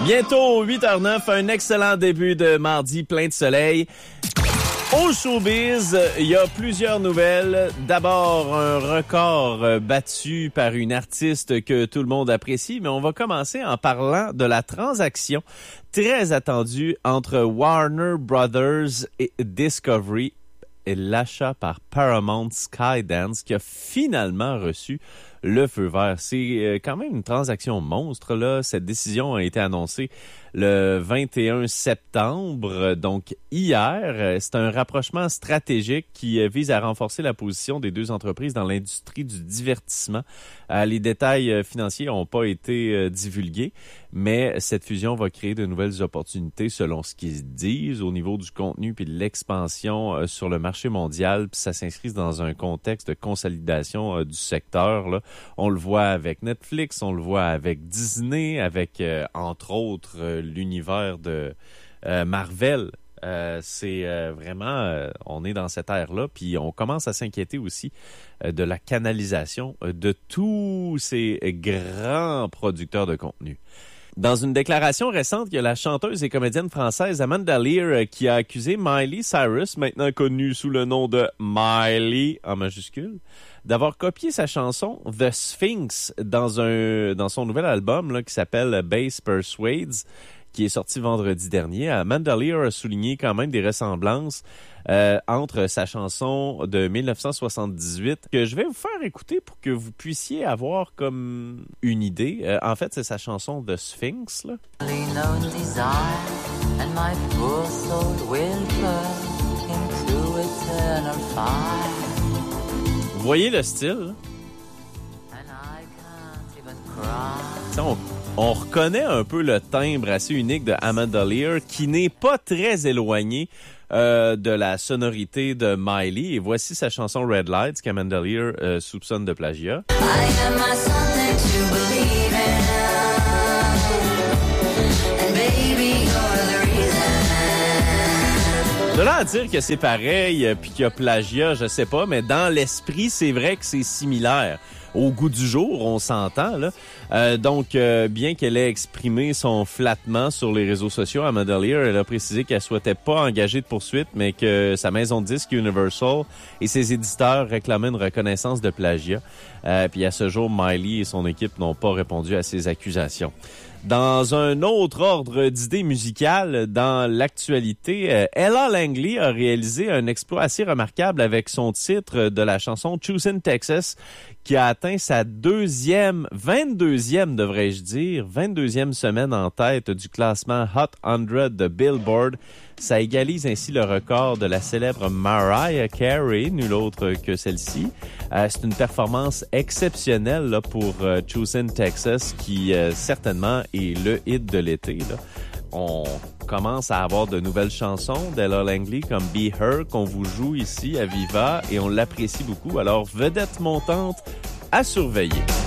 Bientôt 8h09, un excellent début de mardi plein de soleil. Au showbiz, il y a plusieurs nouvelles. D'abord, un record battu par une artiste que tout le monde apprécie, mais on va commencer en parlant de la transaction très attendue entre Warner Brothers et Discovery et l'achat par Paramount Skydance qui a finalement reçu le feu vert. C'est quand même une transaction monstre, là. Cette décision a été annoncée le 21 septembre, donc hier. C'est un rapprochement stratégique qui vise à renforcer la position des deux entreprises dans l'industrie du divertissement. Les détails financiers n'ont pas été divulgués, mais cette fusion va créer de nouvelles opportunités selon ce qu'ils disent au niveau du contenu puis de l'expansion sur le marché mondial. Puis ça s'inscrit dans un contexte de consolidation du secteur, là. On le voit avec Netflix, on le voit avec Disney, avec, entre autres, l'univers de Marvel. C'est vraiment, on est dans cette ère-là, puis on commence à s'inquiéter aussi de la canalisation de tous ces grands producteurs de contenu. Dans une déclaration récente, il y a la chanteuse et comédienne française Amanda Lear qui a accusé Miley Cyrus, maintenant connue sous le nom de Miley en majuscule, d'avoir copié sa chanson The Sphinx dans son nouvel album là, qui s'appelle Bass Persuades, qui est sorti vendredi dernier. Amanda Lear a souligné quand même des ressemblances entre sa chanson de 1978 que je vais vous faire écouter pour que vous puissiez avoir comme une idée. En fait, c'est sa chanson The Sphinx, là. Vous voyez le style, là? On reconnaît un peu le timbre assez unique de Amanda Lear, qui n'est pas très éloigné de la sonorité de Miley. Et voici sa chanson Red Lights qu'Amanda Lear soupçonne de plagiat. De là à dire que c'est pareil puis qu'il y a plagiat, je sais pas, mais dans l'esprit, c'est vrai que c'est similaire. Au goût du jour, on s'entend, là. Donc, bien qu'elle ait exprimé son flattement sur les réseaux sociaux, Amanda Lear, elle a précisé qu'elle souhaitait pas engager de poursuite, mais que sa maison de disques Universal et ses éditeurs réclamaient une reconnaissance de plagiat. Puis à ce jour, Miley et son équipe n'ont pas répondu à ces accusations. Dans un autre ordre d'idées musicales, dans l'actualité, Ella Langley a réalisé un exploit assez remarquable avec son titre de la chanson Choosing Texas, qui a atteint sa 22e semaine en tête du classement Hot 100 de Billboard. Ça égalise ainsi le record de la célèbre Mariah Carey, nulle autre que celle-ci. C'est une performance exceptionnelle là, pour Choosing Texas, qui certainement est le hit de l'été, là. On commence à avoir de nouvelles chansons d'Ella Langley comme Be Her qu'on vous joue ici à Viva et on l'apprécie beaucoup. Alors, vedette montante à surveiller.